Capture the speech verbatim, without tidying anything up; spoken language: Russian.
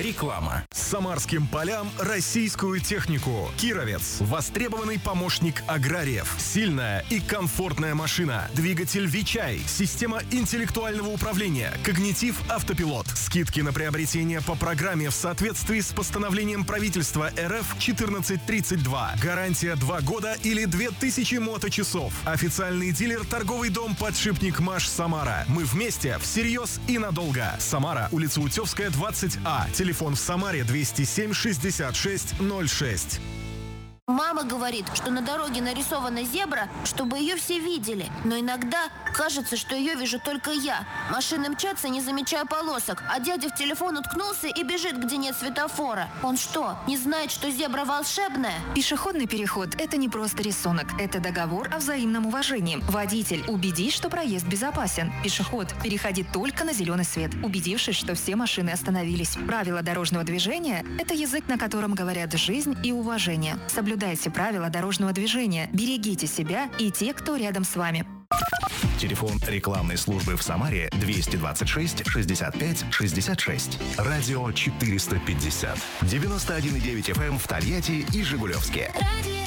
Реклама. Самарским полям российскую технику. Кировец. Востребованный помощник аграриев. Сильная и комфортная машина. Двигатель Вичай. Система интеллектуального управления. Когнитив автопилот. Скидки на приобретение по программе в соответствии с постановлением правительства эр эф четырнадцать тридцать два. Гарантия два года или две тысячи моточасов. Официальный дилер торговый дом «Подшипник Маш» Самара. Мы вместе, всерьез и надолго. Самара, улица Утевская, двадцать А. Телефон в Самаре двести семь шестьдесят шесть ноль шесть. Мама говорит, что на дороге нарисована зебра, чтобы ее все видели. Но иногда кажется, что ее вижу только я. Машины мчатся, не замечая полосок, а дядя в телефон уткнулся и бежит, где нет светофора. Он что, не знает, что зебра волшебная? Пешеходный переход – это не просто рисунок. Это договор о взаимном уважении. Водитель, убедись, что проезд безопасен. Пешеход, переходи только на зеленый свет, убедившись, что все машины остановились. Правила дорожного движения – это язык, на котором говорят жизнь и уважение. Соблюдайте правила дорожного движения, берегите себя и те, кто рядом с вами. Телефон рекламной службы в Самаре двести двадцать шесть шестьдесят пять шестьдесят шесть. Радио четыреста пятьдесят. девяносто один и девять эф эм в Тольятти и Жигулевске. Радио